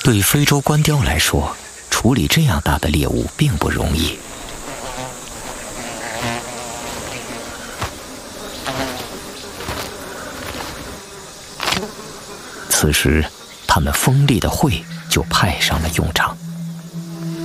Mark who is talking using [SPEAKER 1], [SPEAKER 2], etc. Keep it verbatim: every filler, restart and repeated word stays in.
[SPEAKER 1] 对非洲观雕来说，处理这样大的猎物并不容易。此时，他们锋利的喙就派上了用场。